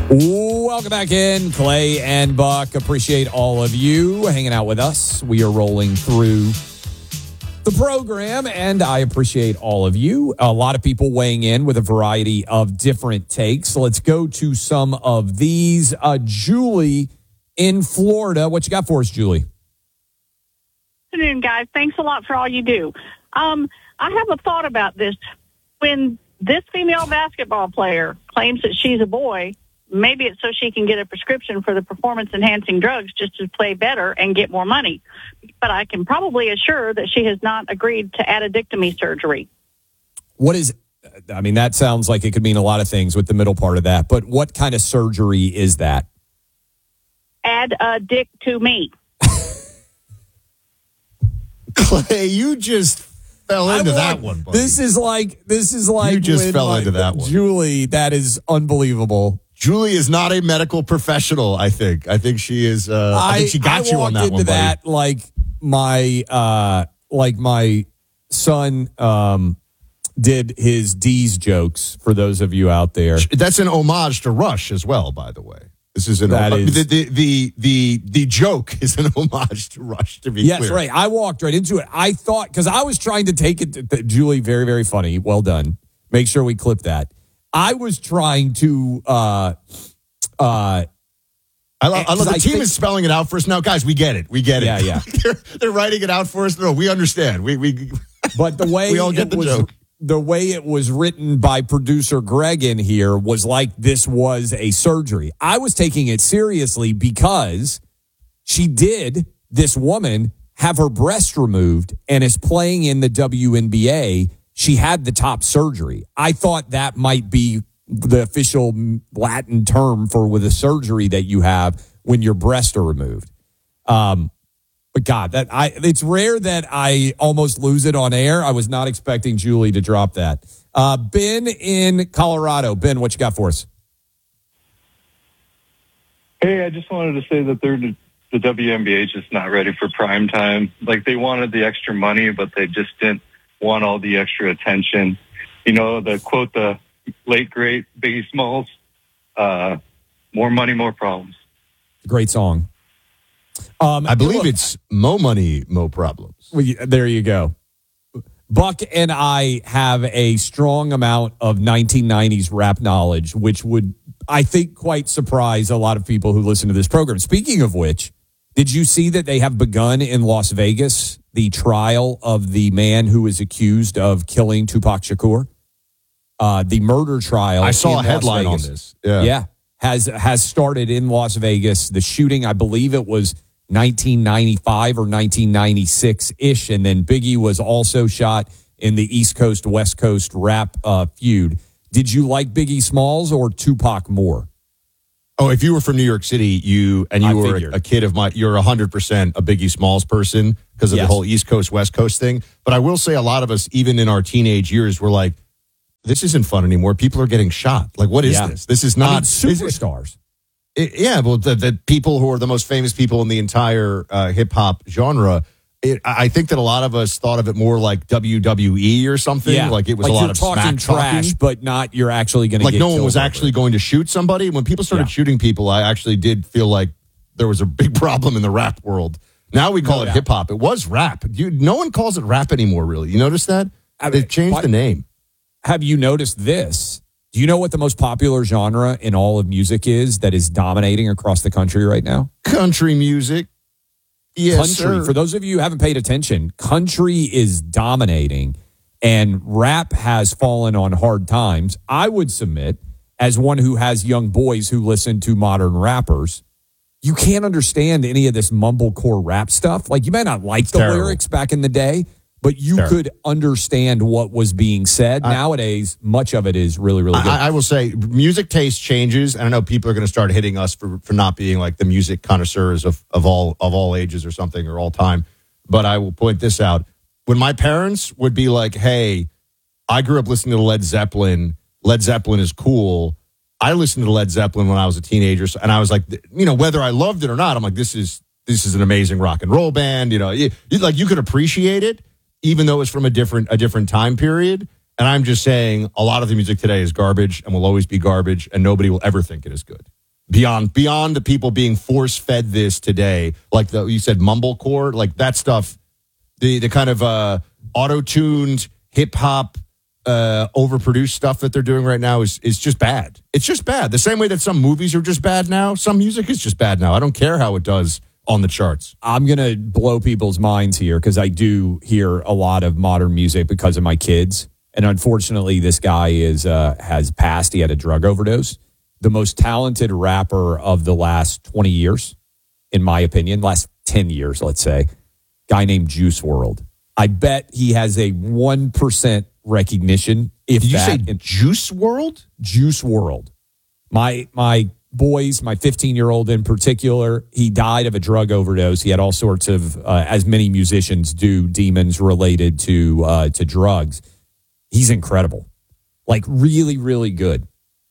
Welcome back in, Clay and Buck. Appreciate all of you hanging out with us. We are rolling through the program, and I appreciate all of you. A lot of people weighing in with a variety of different takes. Let's go to some of these. Julie in Florida. What you got for us, Julie? Good afternoon, guys. Thanks a lot for all you do. I have a thought about this. When this female basketball player claims that she's a boy, maybe it's so she can get a prescription for the performance-enhancing drugs just to play better and get more money. But I can probably assure that she has not agreed to addictomy surgery. What is, I mean, that sounds like it could mean a lot of things with the middle part of that, but what kind of surgery is that? add a dick to me. Clay, you just fell into that one, buddy. This is like you just fell into that one. Julie, that is unbelievable. Julie is not a medical professional, I think. I think she is I think she got you on that one, buddy. That like my son did his D's jokes, for those of you out there. That's an homage to Rush as well, by the way. This is the joke is an homage to Rush, to be clear. Yes, right. I walked right into it. I thought, because I was trying to take it to Julie, very, very funny. Well done. Make sure we clip that. I was trying to I love the team is spelling it out for us now. Guys, we get it. We get it. Yeah. they're writing it out for us. No, we understand. But the way we all get the joke. The way it was written by producer Greg in here was like this was a surgery. I was taking it seriously because this woman, have her breast removed and is playing in the WNBA. She had the top surgery. I thought that might be the official Latin term with a surgery that you have when your breasts are removed. But God, it's rare that I almost lose it on air. I was not expecting Julie to drop that. Ben in Colorado. Ben, what you got for us? Hey, I just wanted to say that the WNBA is just not ready for prime time. Like, they wanted the extra money, but they just didn't want all the extra attention. You know, the late, great Biggie Smalls, more money, more problems. Great song. I believe it's Mo Money, Mo Problems. Well, there you go. Buck and I have a strong amount of 1990s rap knowledge, which would, I think, quite surprise a lot of people who listen to this program. Speaking of which, did you see that they have begun in Las Vegas the trial of the man who is accused of killing Tupac Shakur? The murder trial. I saw a headline on this. Yeah. Has started in Las Vegas. The shooting, I believe it was 1995 or 1996-ish, and then Biggie was also shot in the East Coast, West Coast rap feud. Did you like Biggie Smalls or Tupac more? Oh, if you were from New York City, you were a kid of mine, you're 100% a Biggie Smalls person because of the whole East Coast, West Coast thing. But I will say a lot of us, even in our teenage years, were like, this isn't fun anymore. People are getting shot. Like, what is this? This is not superstars. Well, the people who are the most famous people in the entire hip-hop genre, I think that a lot of us thought of it more like WWE or something. Yeah. Like it was a lot of smack trash, talking. but not you're actually going to like no one was actually going to shoot somebody. When people started shooting people, I actually did feel like there was a big problem in the rap world. Now we call it hip-hop. It was rap. No one calls it rap anymore, really. You notice that? They've changed the name. Have you noticed this? Do you know what the most popular genre in all of music is that is dominating across the country right now? Country music. Yes, country. sir. For those of you who haven't paid attention, country is dominating and rap has fallen on hard times. I would submit, as one who has young boys who listen to modern rappers, you can't understand any of this mumblecore rap stuff. Like, you may not like the lyrics back in the day, but you could understand what was being said. Nowadays, much of it is really, really good. I will say music taste changes. And I know people are going to start hitting us for not being like the music connoisseurs of all ages or something or all time. But I will point this out. When my parents would be like, hey, I grew up listening to Led Zeppelin. Led Zeppelin is cool. I listened to Led Zeppelin when I was a teenager. And I was like, whether I loved it or not, I'm like, this is an amazing rock and roll band. You could appreciate it, even though it's from a different time period. And I'm just saying a lot of the music today is garbage and will always be garbage, and nobody will ever think it is good. Beyond the people being force fed this today, like you said, mumblecore, like that stuff, the kind of auto tuned hip hop, overproduced stuff that they're doing right now is just bad. It's just bad. The same way that some movies are just bad now, some music is just bad now. I don't care how it does on the charts. I'm gonna blow people's minds here because I do hear a lot of modern music because of my kids, and unfortunately, this guy has passed. He had a drug overdose. The most talented rapper of the last 20 years, in my opinion, last 10 years, let's say, guy named Juice WRLD. I bet he has a 1% recognition. If Did you that, say Juice WRLD? Juice WRLD. My boys, my 15-year-old in particular, he died of a drug overdose. He had all sorts of, as many musicians do, demons related to drugs. He's incredible, like really, really good.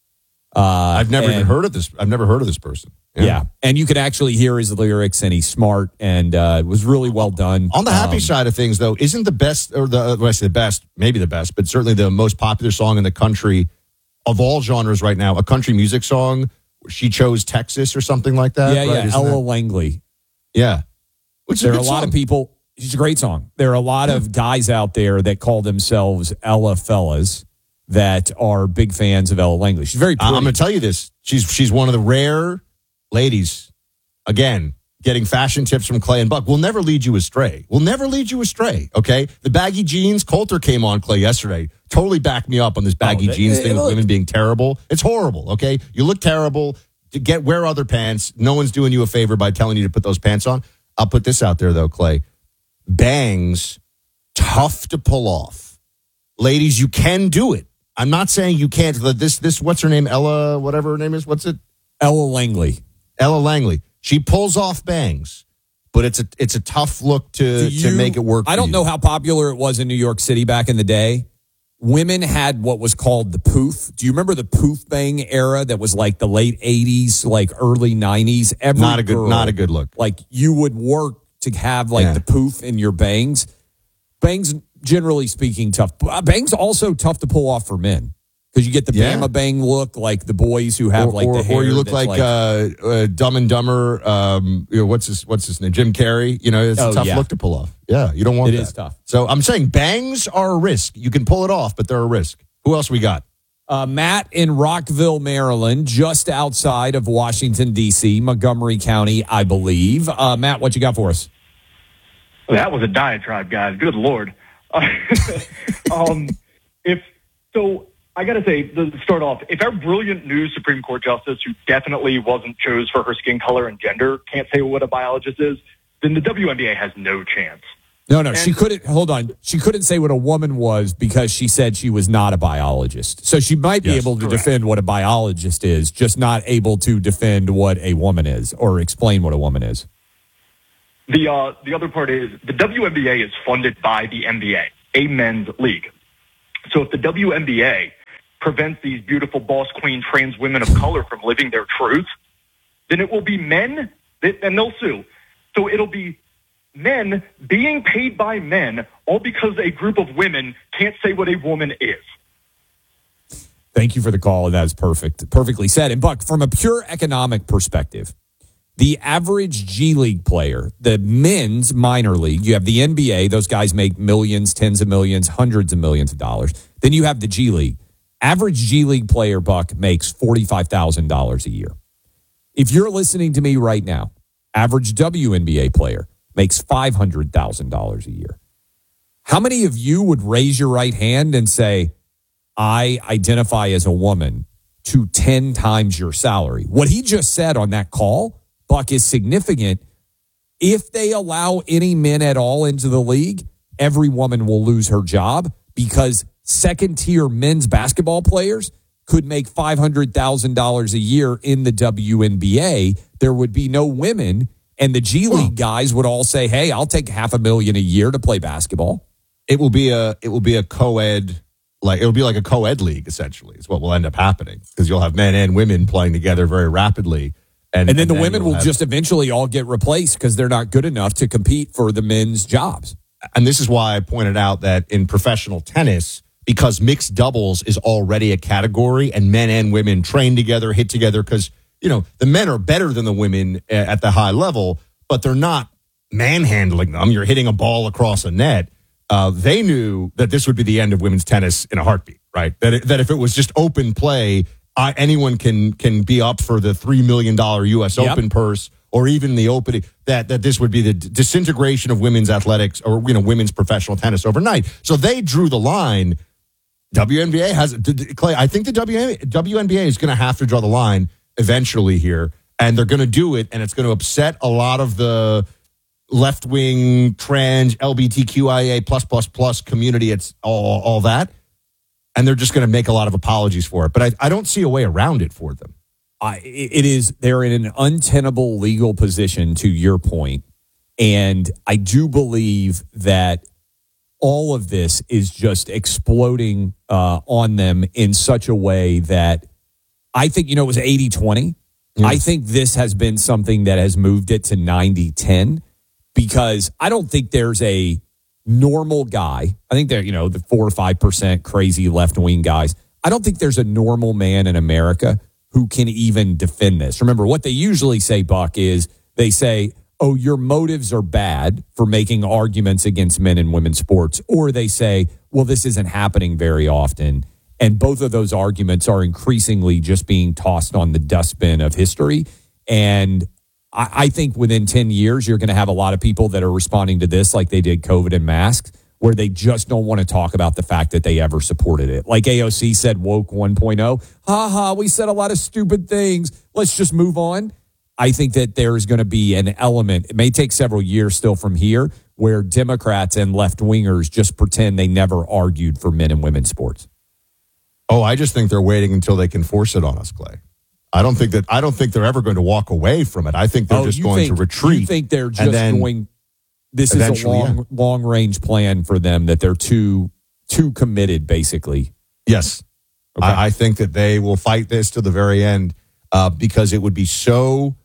I've never even heard of this. I've never heard of this person. Yeah. And you could actually hear his lyrics, and he's smart, and it was really well done. On the happy side of things, though, isn't the best, or when I say the best, maybe the best, but certainly the most popular song in the country of all genres right now, a country music song? She Chose Texas or something like that. Yeah, right? yeah. Ella Langley. Yeah. Which there are a lot of people. It's a great song. There are a lot of guys out there that call themselves Ella fellas that are big fans of Ella Langley. She's very pretty. I'm going to tell you this. She's one of the rare ladies, again, getting fashion tips from Clay and Buck. We'll never lead you astray. We'll never lead you astray, okay? The baggy jeans, Coulter came on, Clay, yesterday. Totally backed me up on this baggy jeans thing with women being terrible. It's horrible, okay? You look terrible. Wear other pants. No one's doing you a favor by telling you to put those pants on. I'll put this out there, though, Clay. Bangs, tough to pull off. Ladies, you can do it. I'm not saying you can't. This what's her name? Ella, whatever her name is. What's it? Ella Langley. Ella Langley. She pulls off bangs, but it's a tough look to make it work. I don't know how popular it was in New York City back in the day. Women had what was called the poof. Do you remember the poof bang era that was like the late 80s, like early 90s? Not a good look. Like you would work to have like the poof in your bangs. Bangs, generally speaking, tough. Bangs also tough to pull off for men. Because you get the Bama Bang look, like the boys who have like the hair. Or you look like Dumb and Dumber. What's his name? Jim Carrey. It's a tough look to pull off. Yeah, you don't want that. It is tough. So I'm saying bangs are a risk. You can pull it off, but they're a risk. Who else we got? Matt in Rockville, Maryland, just outside of Washington, D.C., Montgomery County, I believe. Matt, what you got for us? That was a diatribe, guys. Good Lord. I got to say, to start off, if our brilliant new Supreme Court justice, who definitely wasn't chose for her skin color and gender, can't say what a biologist is, then the WNBA has no chance. No, she couldn't. Hold on. She couldn't say what a woman was because she said she was not a biologist. So she might be able to defend what a biologist is, just not able to defend what a woman is or explain what a woman is. The other part is the WNBA is funded by the NBA, a men's league. So if the WNBA prevents these beautiful boss queen trans women of color from living their truth, then it will be men, and they'll sue. So it'll be men being paid by men, all because a group of women can't say what a woman is. Thank you for the call. That's perfect. Perfectly said. And Buck, from a pure economic perspective, the average G League player, the men's minor league, you have the NBA, those guys make millions, tens of millions, hundreds of millions of dollars. Then you have the G League. Average G League player, Buck, makes $45,000 a year. If you're listening to me right now, average WNBA player makes $500,000 a year. How many of you would raise your right hand and say, I identify as a woman to 10 times your salary? What he just said on that call, Buck, is significant. If they allow any men at all into the league, every woman will lose her job because second-tier men's basketball players could make $500,000 a year in the WNBA. There would be no women, and the G League guys would all say, hey, I'll take $500,000 a year to play basketball. It will be a co-ed, like it'll be like a co-ed league, essentially, is what will end up happening, because you'll have men and women playing together very rapidly. And then the women will just eventually all get replaced because they're not good enough to compete for the men's jobs. And this is why I pointed out that in professional tennis, because mixed doubles is already a category and men and women train together, hit together, because the men are better than the women at the high level, but they're not manhandling them. You're hitting a ball across a net. They knew that this would be the end of women's tennis in a heartbeat, right? That if it was just open play, anyone can be up for the $3 million U.S. Open purse, or even the opening, that this would be the disintegration of women's athletics or women's professional tennis overnight. So they drew the line. WNBA has, Clay, I think the WNBA is going to have to draw the line eventually here, and they're going to do it, and it's going to upset a lot of the left-wing, trans, LGBTQIA+++ community. It's all that. And they're just going to make a lot of apologies for it. But I don't see a way around it for them. They're in an untenable legal position, to your point. And I do believe that all of this is just exploding on them in such a way that I think, it was 80-20. Yes. I think this has been something that has moved it to 90-10, because I don't think there's a normal guy. I think they're, the 4 or 5% crazy left-wing guys. I don't think there's a normal man in America who can even defend this. Remember, what they usually say, Buck, is they say, oh, your motives are bad for making arguments against men and women's sports. Or they say, well, this isn't happening very often. And both of those arguments are increasingly just being tossed on the dustbin of history. And I think within 10 years, you're going to have a lot of people that are responding to this like they did COVID and masks, where they just don't want to talk about the fact that they ever supported it. Like AOC said, woke 1.0, we said a lot of stupid things. Let's just move on. I think that there's going to be an element, it may take several years still from here, where Democrats and left-wingers just pretend they never argued for men and women's sports. Oh, I just think they're waiting until they can force it on us, Clay. I don't think they're ever going to walk away from it. I think they're just going to retreat. You think they're just going, this is a long-range plan for them, that they're too committed, basically? Yes. Okay. I think that they will fight this to the very end because it would be so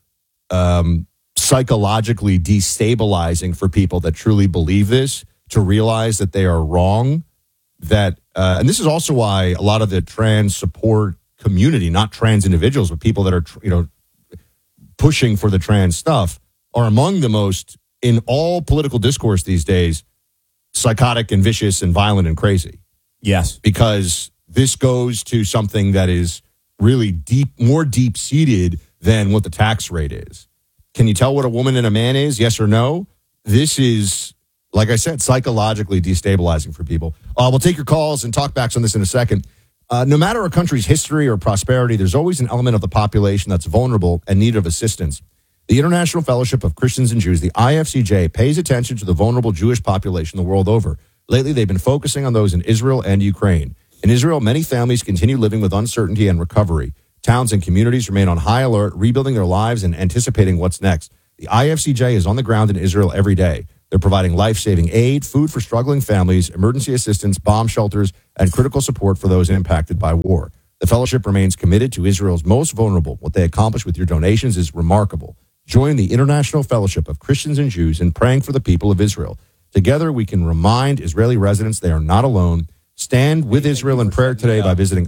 psychologically destabilizing for people that truly believe this to realize that they are wrong. And this is also why a lot of the trans support community, not trans individuals, but people that are, pushing for the trans stuff, are among the most, in all political discourse these days, psychotic and vicious and violent and crazy. Yes. Because this goes to something that is really more deep-seated than what the tax rate is. Can you tell what a woman and a man is? Yes or no? This is, like I said, psychologically destabilizing for people. We'll take your calls and talk backs on this in a second. No matter a country's history or prosperity, there's always an element of the population that's vulnerable and need of assistance. The International Fellowship of Christians and Jews, the IFCJ, pays attention to the vulnerable Jewish population the world over. Lately, they've been focusing on those in Israel and Ukraine. In Israel, many families continue living with uncertainty and recovery. Towns and communities remain on high alert, rebuilding their lives and anticipating what's next. The IFCJ is on the ground in Israel every day. They're providing life-saving aid, food for struggling families, emergency assistance, bomb shelters, and critical support for those impacted by war. The fellowship remains committed to Israel's most vulnerable. What they accomplish with your donations is remarkable. Join the International Fellowship of Christians and Jews in praying for the people of Israel. Together, we can remind Israeli residents they are not alone. Stand with Israel in prayer today by visiting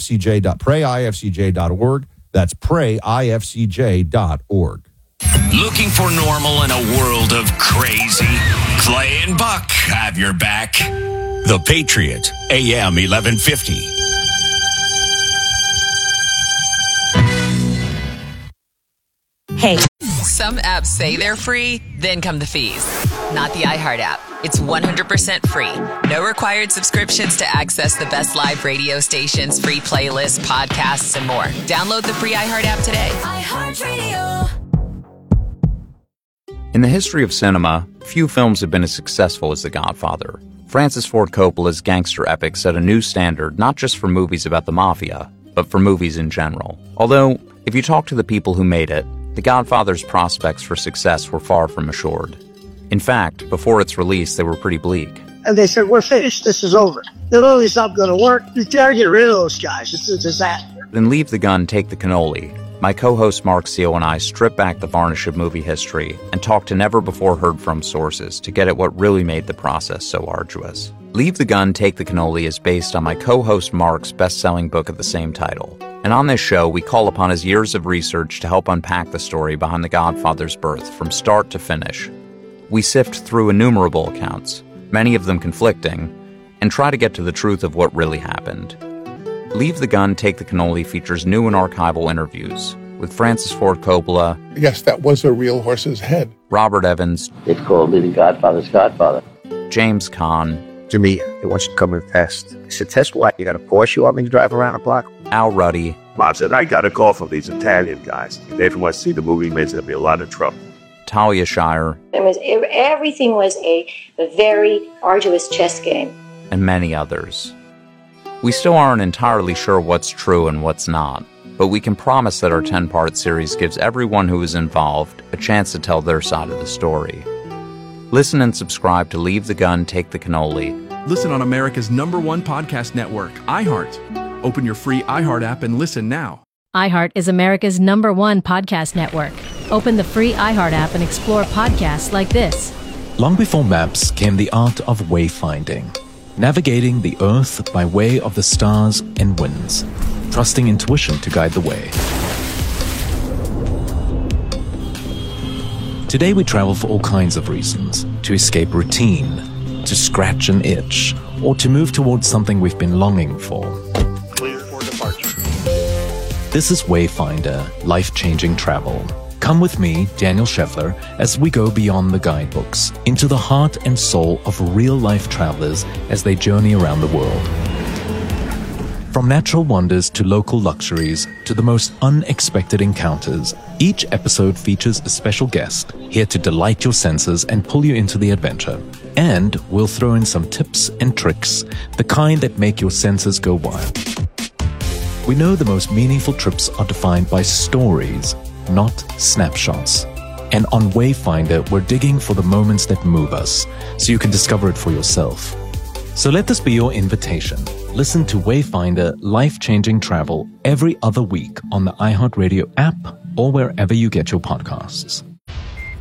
prayifcj.org. That's prayifcj.org. Looking for normal in a world of crazy? Clay and Buck have your back. The Patriot, AM 1150. Hey. Some apps say they're free, then come the fees. Not the iHeart app. It's 100% free. No required subscriptions to access the best live radio stations, free playlists, podcasts, and more. Download the free iHeart app today. iHeartRadio. In the history of cinema, few films have been as successful as The Godfather. Francis Ford Coppola's gangster epic set a new standard not just for movies about the mafia, but for movies in general. Although, if you talk to the people who made it, The Godfather's prospects for success were far from assured. In fact, before its release, they were pretty bleak. And they said, we're finished, this is over. The movie's not going to work. You gotta get rid of those guys, it's a disaster. Then Leave the Gun, Take the Cannoli. My co-host Mark Seal and I strip back the varnish of movie history and talk to never-before-heard-from sources to get at what really made the process so arduous. Leave the Gun, Take the Cannoli is based on my co-host Mark's best-selling book of the same title. And on this show, we call upon his years of research to help unpack the story behind The Godfather's birth from start to finish. We sift through innumerable accounts, many of them conflicting, and try to get to the truth of what really happened. Leave the Gun, Take the Cannoli features new and archival interviews with Francis Ford Coppola. Yes, that was a real horse's head. Robert Evans. They called me the Godfather's Godfather. James Caan. To me, they want you to come and test. I said, test what? You got a Porsche you want me to drive around the block? Al Ruddy. Mom said, I got a call from these Italian guys. They from want to see the movie, means there'll be a lot of trouble. Talia Shire. Everything was a very arduous chess game. And many others. We still aren't entirely sure what's true and what's not, but we can promise that our 10-part series gives everyone who is involved a chance to tell their side of the story. Listen and subscribe to Leave the Gun, Take the Cannoli. Listen on America's #1 podcast network, iHeart. Open your free iHeart app and listen now. iHeart is America's #1 podcast network. Open the free iHeart app and explore podcasts like this. Long before maps came the art of wayfinding, navigating the earth by way of the stars and winds, trusting intuition to guide the way. Today we travel for all kinds of reasons: to escape routine, to scratch an itch, or to move towards something we've been longing for. Clear for departure. This is Wayfinder, life-changing travel. Come with me, Daniel Scheffler, as we go beyond the guidebooks, into the heart and soul of real-life travelers as they journey around the world. From natural wonders to local luxuries to the most unexpected encounters, each episode features a special guest here to delight your senses and pull you into the adventure. And we'll throw in some tips and tricks, the kind that make your senses go wild. We know the most meaningful trips are defined by stories, not snapshots. And on Wayfinder, we're digging for the moments that move us, so you can discover it for yourself. So let this be your invitation. Listen to Wayfinder Life-Changing Travel every other week on the iHeartRadio app or wherever you get your podcasts.